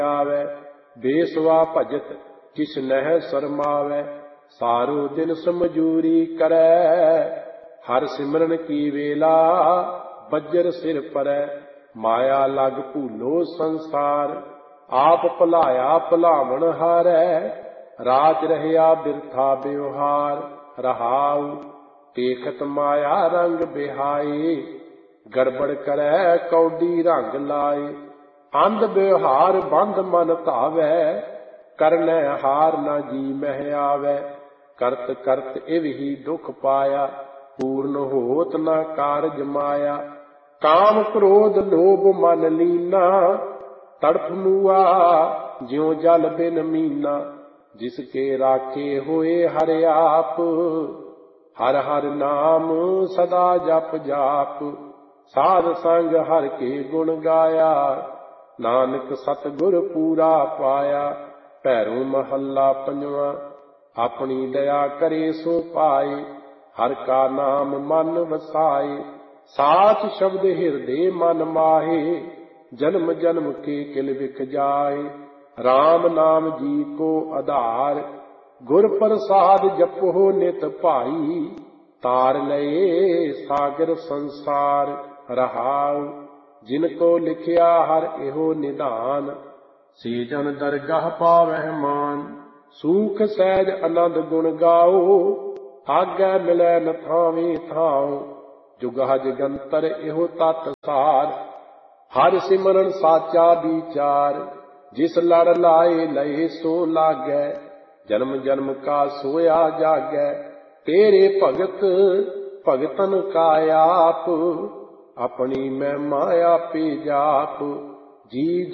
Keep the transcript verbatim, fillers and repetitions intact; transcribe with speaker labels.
Speaker 1: ਆਵੈ। ਬੇਸਵਾ ਭਜਤ ਕਿਛ ਨਹਿ ਸਰਮਾਵੈ। ਸਾਰੋ ਦਿਨ ਸਮਝੂਰੀ ਕਰੈ। ਹਰ ਸਿਮਰਨ ਕੀ ਵੇਲਾ ਬੱਜਰ ਸਿਰ ਪਰੈ। ਮਾਇਆ ਲਗ ਭੂਲੋ ਸੰਸਾਰ। ਆਪ ਭੁਲਾਇਆ ਭੁਲਾਵਣ ਹਾਰੈ। ਰਾਜ ਰਹਿਆ ਬਿਰਥਾ ਬਿਵਹਾਰ। ਰਹਾਉ ਦੇਖਤ ਮਾਇਆ ਰੰਗ ਬਿਹਾਏ। ਗੜਬੜ ਕਰੈ ਕੌਡੀ ਰੰਗ ਲਾਏ। ਅੰਧ ਬਿਵਹਾਰ ਬੰਧ ਮਨ ਧਾਵੈ। ਕਰਨੈ ਹਾਰ ਨਾ ਜੀ ਮਹਿ ਆਵੈ। ਕਰਤ ਕਰਤ ਇਵ ਹੀ ਦੁਖ ਪਾਇਆ। ਪੂਰਨ ਹੋਤ ਨਾ ਕਾਰਜ ਮਾਇਆ। ਕਾਮ ਕ੍ਰੋਧ ਲੋਭ ਮਨ ਲੀਨਾ। ਤੜਫ ਮੂਆ ਜਿਉ ਜਲ ਬਿਨ ਮੀਨਾ। ਜਿਸ ਕੇ ਰਾਖੇ ਹੋਏ ਹਰਿ ਆਪ। ਹਰ ਹਰ ਨਾਮ ਸਦਾ ਜਪ ਜਾਪ। ਸਾਧ ਸੰਗ ਹਰ ਕੇ ਗੁਣ ਗਾਇਆ। ਨਾਨਕ ਸਤਿਗੁਰ ਪੂਰਾ ਪਾਇਆ। ਭੈਰੋ ਮਹੱਲਾ ਪੰਜਵਾਂ। ਆਪਣੀ ਦਇਆ ਕਰੇ ਸੋ ਪਾਏ। ਹਰ ਕਾ ਨਾਮ ਮਨ ਵਸਾਏ। ਸਾਚ ਸ਼ਬਦ ਹਿਰਦੇ ਮਨ ਮਾਹੇ। ਜਨਮ ਜਨਮ ਕੇ ਕਿਲ ਵਿਖ ਜਾਏ। ਰਾਮ ਨਾਮ ਜੀ ਕੋ ਆਧਾਰ। ਗੁਰ ਪ੍ਰਸਾਦ ਜਪੋ ਨਿਤ ਭਾਈ। ਤਾਰ ਲਏ ਸਾਗਰ ਸੰਸਾਰ। ਰਹਾਉ ਜਿਨ ਕੋ ਲਿਖਿਆ ਹਰ ਇਹੋ ਨਿਧਾਨ। ਸੇ ਜਨ ਦਰਗਾਹ ਪਾਵਹਿ ਮਾਨ। ਸੂਖ ਸਹਿਜ ਆਨੰਦ ਗੁਣ ਗਾਓ। ਆਗੈ ਮਿਲੈ ਨ ਥਾਵੇਂ ਥਾਉ। ਜੁਗਹ ਜਗੰਤਰ ਇਹੋ ਤਤ ਸਾਰ। ਹਰਿ ਸਿਮਰਨ ਸਾਚਾ ਵਿਚਾਰ। ਜਿਸ ਲੜ ਲਾਏ ਲਏ ਸੋ ਲਾਗੈ। ਜਨਮ ਜਨਮ ਕਾ ਸੋਇਆ ਜਾਗੈ। ਤੇਰੇ ਭਗਤ ਭਗਤਨ ਕਾ ਆਪ। ਆਪਣੀ ਮਹਿਮਾ ਆਪੇ ਜਾਪ। ਜੀ